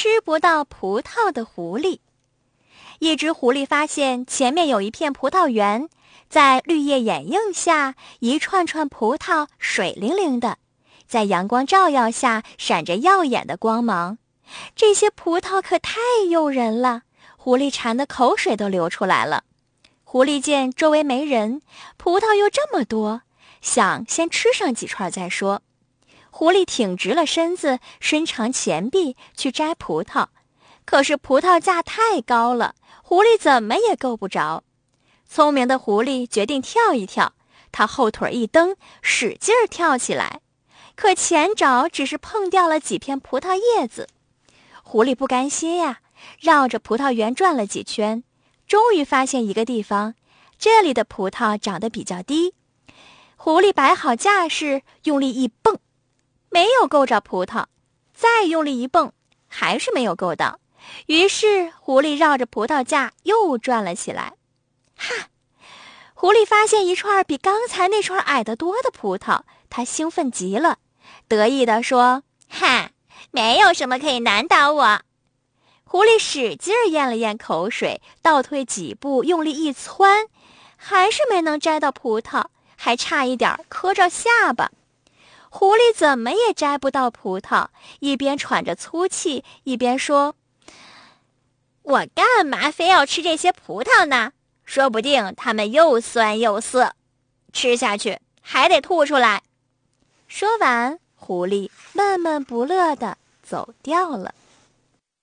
吃不到葡萄的狐狸。一只狐狸发现前面有一片葡萄园，在绿叶掩映下，一串串葡萄水灵灵的，在阳光照耀下闪着耀眼的光芒。这些葡萄可太诱人了，狐狸馋得口水都流出来了。狐狸见周围没人，葡萄又这么多，想先吃上几串再说。狐狸挺直了身子，伸长前臂去摘葡萄，可是葡萄架太高了，狐狸怎么也够不着。聪明的狐狸决定跳一跳，它后腿一蹬，使劲儿跳起来，可前爪只是碰掉了几片葡萄叶子。狐狸不甘心呀，绕着葡萄园转了几圈，终于发现一个地方，这里的葡萄长得比较低。狐狸摆好架势，用力一蹦，没有够着葡萄，再用力一蹦，还是没有够到。于是狐狸绕着葡萄架又转了起来。哈！狐狸发现一串比刚才那串矮得多的葡萄，它兴奋极了，得意地说：哈！没有什么可以难倒我。狐狸使劲咽了咽口水，倒退几步，用力一窜，还是没能摘到葡萄，还差一点磕着下巴。狐狸怎么也摘不到葡萄，一边喘着粗气，一边说：我干嘛非要吃这些葡萄呢？说不定它们又酸又涩，吃下去还得吐出来。说完，狐狸闷闷不乐地走掉了。